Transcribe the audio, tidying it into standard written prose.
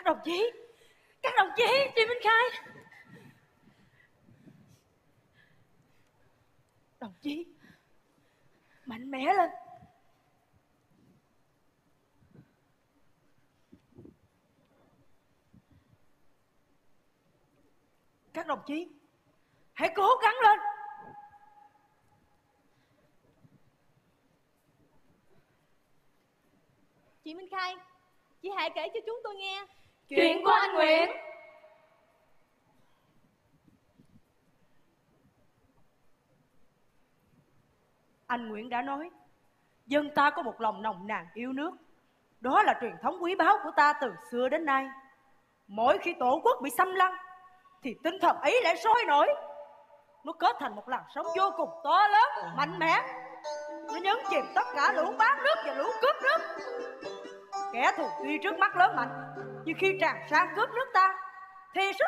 Các đồng chí, chị Minh Khai. Đồng chí, mạnh mẽ lên. Các đồng chí, hãy cố gắng lên. Chị Minh Khai, chị hãy kể cho chúng tôi nghe Chuyện của anh Nguyễn. Anh Nguyễn đã nói, dân ta có một lòng nồng nàn yêu nước. Đó là truyền thống quý báu của ta từ xưa đến nay. Mỗi khi tổ quốc bị xâm lăng thì tinh thần ấy lại sôi nổi. Nó kết thành một làn sóng vô cùng to lớn, mạnh mẽ. Nó nhấn chìm tất cả lũ bán nước và lũ cướp nước. Kẻ thù tuy trước mắt lớn mạnh, nhưng khi tràn sang cướp nước ta thì sức